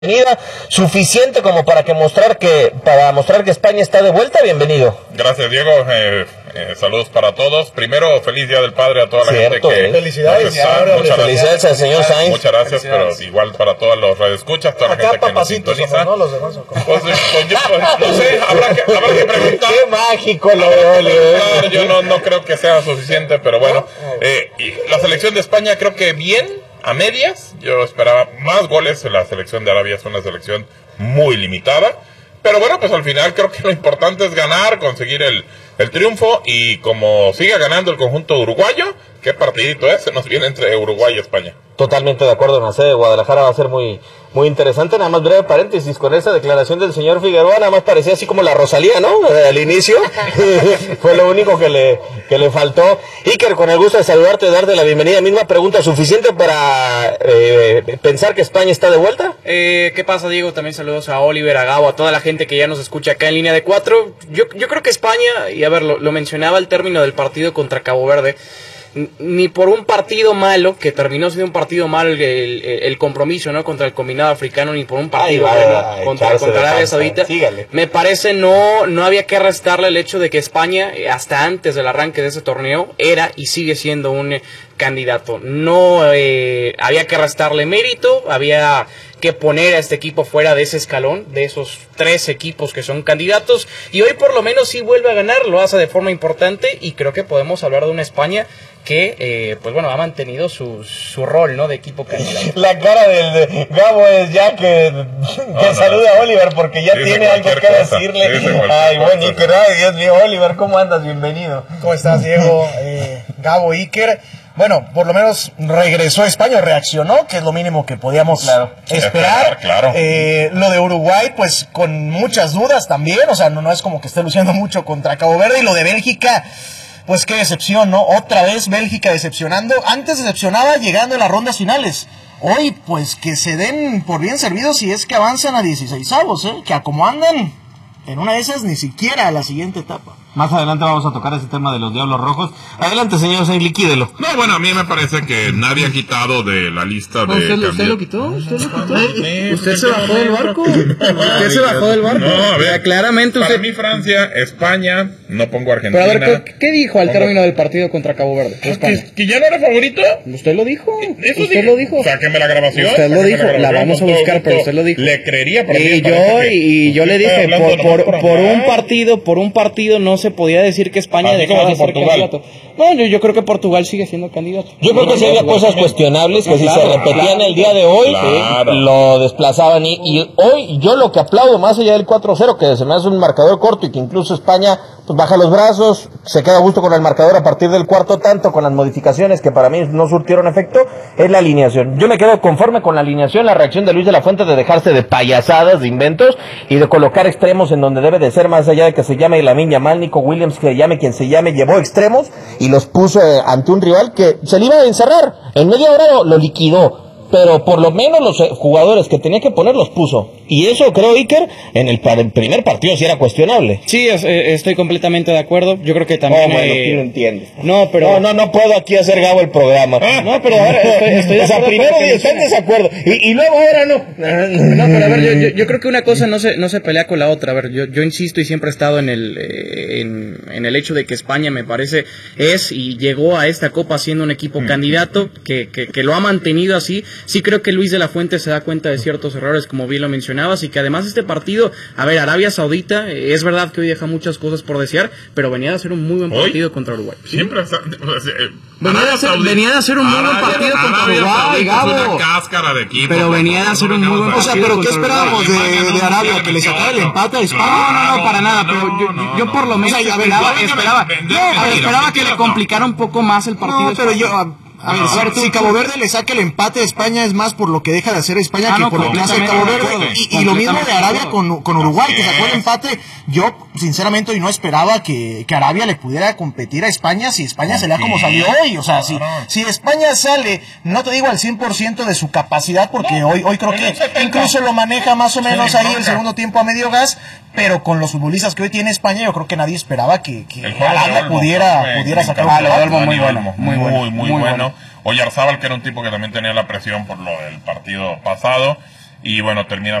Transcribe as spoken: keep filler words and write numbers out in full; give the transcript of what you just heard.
bienvenida, suficiente como para que mostrar que para mostrar que España está de vuelta. Bienvenido. Gracias, Diego. Eh, eh, saludos para todos. Primero, feliz Día del Padre a toda la Cierto, gente que eh. felicidades, está. Muchas felicidades al señor Sainz. Muchas gracias, pero igual para todos los radioescuchas, toda Acá la gente que nos papacitos, sintoniza. ¿no? Los demás son como- Pues, pues, yo, pues, no sé, habrá que, habrá que preguntar. Qué mágico lo de Oliver. Claro, yo no, no creo que sea suficiente, pero bueno. Eh, y la selección de España creo que bien, a medias. Yo esperaba más goles. La selección de Arabia es una selección muy limitada. Pero bueno, pues al final creo que lo importante es ganar, conseguir el, el triunfo. Y como siga ganando el conjunto uruguayo, qué partidito es, se nos viene entre Uruguay y España. Totalmente de acuerdo, en la sede de Guadalajara va a ser muy, muy interesante. Nada más breve paréntesis con esa declaración del señor Figueroa, nada más parecía así como la Rosalía, ¿no? Eh, al inicio, fue lo único que le, que le faltó. Iker, con el gusto de saludarte, de darte la bienvenida. Misma pregunta, ¿suficiente para eh, pensar que España está de vuelta? Eh, ¿Qué pasa, Diego? También saludos a Oliver, a Gabo, a toda la gente que ya nos escucha acá en Línea de Cuatro. Yo, yo creo que España, y a ver, lo, lo mencionaba al término del partido contra Cabo Verde, ni por un partido malo, que terminó siendo un partido malo el, el, el compromiso, ¿no?, contra el combinado africano, ni por un partido Ay, bueno va, contra, contra Arabia Saudita. Sígale. Me parece no, no había que restarle el hecho de que España, hasta antes del arranque de ese torneo, era y sigue siendo un eh, candidato. No eh, había que restarle mérito, había que poner a este equipo fuera de ese escalón, de esos tres equipos que son candidatos, y hoy por lo menos sí vuelve a ganar, lo hace de forma importante, y creo que podemos hablar de una España que, eh, pues bueno, ha mantenido su, su rol, ¿no?, de equipo candidato. La cara del de Gabo es ya que, que no, saluda a Oliver porque ya dice tiene algo que cosa, decirle. cualquier Ay, bueno, cosa. Iker, ay, Dios mío, Oliver, ¿cómo andas? Bienvenido. ¿Cómo estás, Diego? Eh, Gabo, Iker. Bueno, por lo menos regresó a España, reaccionó, que es lo mínimo que podíamos Claro. esperar. Claro. Eh, lo de Uruguay, pues con muchas dudas también, o sea, no, no es como que esté luciendo mucho contra Cabo Verde. Y lo de Bélgica, pues qué decepción, ¿no? Otra vez Bélgica decepcionando. Antes decepcionaba llegando a las rondas finales. Hoy, pues que se den por bien servidos si es que avanzan a dieciseisavos, ¿eh? Que a como andan, en una de esas ni siquiera a la siguiente etapa. Más adelante vamos a tocar ese tema de los Diablos Rojos. Adelante, señor Sainz, liquídelo. No, bueno, a mí me parece que nadie ha quitado de la lista de... ¿Usted, ¿Usted lo quitó? ¿Usted lo quitó? ¿Usted se bajó del barco? ¿Usted se bajó del barco? No, a ver, claramente para usted... mí Francia, España, no pongo Argentina. Pero a ver, ¿qué, qué dijo al Pongo- término del partido contra Cabo Verde? España. ¿Que, que ya no era favorito? ¿Usted lo dijo? Eso ¿Usted sí. lo dijo? Sáqueme la grabación. Usted lo sáqueme dijo, la grabación, vamos a con todo buscar, gusto. pero usted lo dijo. Le creería, pero a mí Y me yo, parece que y yo le usted dije, está por, hablando por, nomás por un hablar. partido, por un partido no se podía decir que España Así dejaba como de si ser Portugal. candidato. No, yo, yo creo que Portugal sigue siendo candidato. Yo creo que sí había cosas cuestionables que si se repetían el día de hoy, Claro. sí, lo desplazaban. Y, y hoy yo lo que aplaudo, más allá del cuatro cero, que se me hace un marcador corto y que incluso España pues baja los brazos, se queda a gusto con el marcador a partir del cuarto tanto, con las modificaciones que para mí no surtieron efecto, es la alineación. Yo me quedo conforme con la alineación, la reacción de Luis de la Fuente de dejarse de payasadas, de inventos, y de colocar extremos en donde debe de ser, más allá de que se llame Lamine Yamal, Nico Williams, que llame quien se llame, llevó extremos y los puso eh, ante un rival que se le iba a encerrar. En media hora lo, lo liquidó, pero por lo menos los eh, jugadores que tenía que poner los puso. Y eso creo, Iker, en el, para el primer partido sí era cuestionable. Sí, es- eh, estoy completamente de acuerdo. Yo creo que también... Oh, bueno, eh, tú no entiendes. No, pero... No, no, no puedo aquí hacer Gabo el programa. No, pero ahora estoy, estoy de O sea, acuerdo primero con lo que está en menciona. desacuerdo y, y luego ahora no. No, pero a ver, yo, yo, yo creo que una cosa no se no se pelea con la otra. A ver, yo, yo insisto y siempre he estado en el eh, en, en el hecho de que España, me parece, es y llegó a esta Copa siendo un equipo candidato que, que, que lo ha mantenido así. Sí creo que Luis de la Fuente se da cuenta de ciertos errores, como bien lo mencionabas, y que además este partido, a ver, Arabia Saudita, eh, es verdad que hoy deja muchas cosas por desear, pero venía de hacer un muy buen ¿Hoy? partido contra Uruguay. Siempre está, o sea, eh, Venía de Arabia hacer- Saudita- venía de hacer un muy buen Arabia- partido contra Arabia Uruguay, Saudita Gabo. Es una cáscara de equipo. Pero venía de hacer un muy buen O sea, partido pero ¿qué contra esperábamos de, Uruguay. de Arabia? ¿Que le sacara el empate a España? No, no, no, para nada, pero yo, No, yo no, por lo no. menos O sea, a ver, esperaba, no, esperaba, vender no, a ver, mentiras, esperaba que le mentiras, complicara un poco más el partido. No, pero yo... A, a ver, No, si, a ver, si Cabo Verde le saca el empate a España es más por lo que deja de hacer España Ah, que no, por lo que hace Cabo completamente Verde. de acuerdo, Y, y lo mismo de completamente Arabia de acuerdo. con, con Uruguay, que Así sacó el es. empate. Yo, sinceramente, hoy no esperaba que, que Arabia le pudiera competir a España si España salía como salió hoy. O sea, si, si España sale, no te digo al cien por ciento de su capacidad, porque hoy, hoy creo que incluso lo maneja más o menos ahí el segundo tiempo a medio gas, pero con los futbolistas que hoy tiene España, yo creo que nadie esperaba que, que El juego de Arabia Olmo pudiera, fue pudiera sacar un increíble. empate. Olmo muy Dani bueno, Olmo, muy muy, bueno, muy, muy bueno. Oyarzábal, que era un tipo que también tenía la presión por lo del partido pasado. y bueno, termina